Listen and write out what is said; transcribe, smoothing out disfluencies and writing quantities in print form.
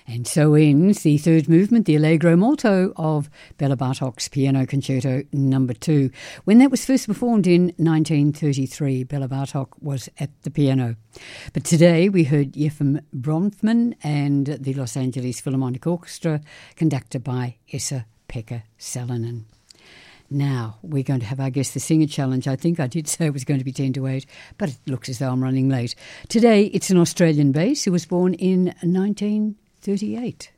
And so ends the third movement, the Allegro molto of Bela Bartok's Piano Concerto No. 2. When that was first performed in 1933, Bela Bartok was at the piano. But today we heard Yefim Bronfman and the Los Angeles Philharmonic Orchestra, conducted by Esa-Pekka Salonen. Now, we're going to have our Guess the Singer challenge. I think I did say it was going to be 10 to 8, but it looks as though I'm running late. Today, it's an Australian bass who was born in 1938.